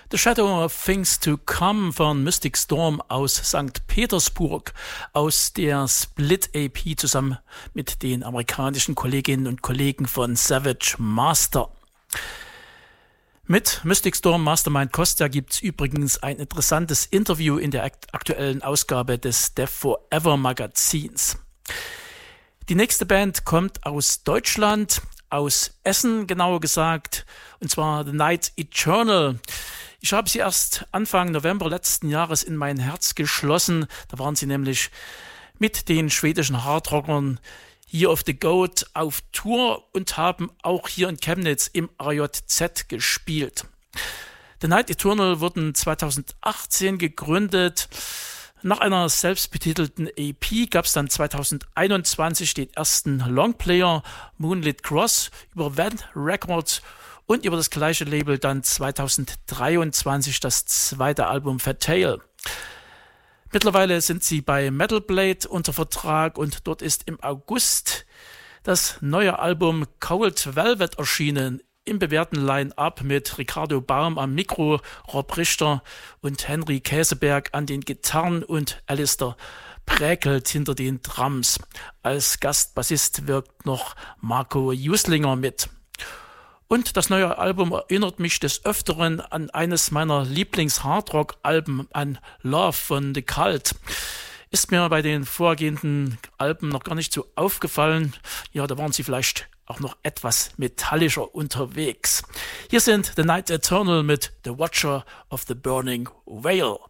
The Shadow of Things to Come von Mystic Storm aus St. Petersburg, aus der Split-EP zusammen mit den amerikanischen Kolleginnen und Kollegen von Savage Master. Mit Mystic Storm Mastermind Costa gibt's übrigens ein interessantes Interview in der aktuellen Ausgabe des Death Forever Magazins. Die nächste Band kommt aus Deutschland, aus Essen genauer gesagt, und zwar The Night Eternal. Ich habe sie erst Anfang November letzten Jahres in mein Herz geschlossen. Da waren sie nämlich mit den schwedischen Hardrockern Year of the Goat auf Tour und haben auch hier in Chemnitz im AJZ gespielt. The Night Eternal wurden 2018 gegründet. Nach einer selbstbetitelten EP gab es dann 2021 den ersten Longplayer Moonlit Cross über Van Records und über das gleiche Label dann 2023 das zweite Album Fatale. Mittlerweile sind sie bei Metal Blade unter Vertrag und dort ist im August das neue Album Cold Velvet erschienen, im bewährten Line-Up mit Ricardo Baum am Mikro, Rob Richter und Henry Käseberg an den Gitarren und Alistair Präkelt hinter den Drums. Als Gastbassist wirkt noch Marco Juslinger mit. Und das neue Album erinnert mich des Öfteren an eines meiner Lieblings-Hardrock-Alben, an Love von The Cult. Ist mir bei den vorgehenden Alben noch gar nicht so aufgefallen. Ja, da waren sie vielleicht auch noch etwas metallischer unterwegs. Hier sind The Night Eternal mit The Watcher of the Burning Whale.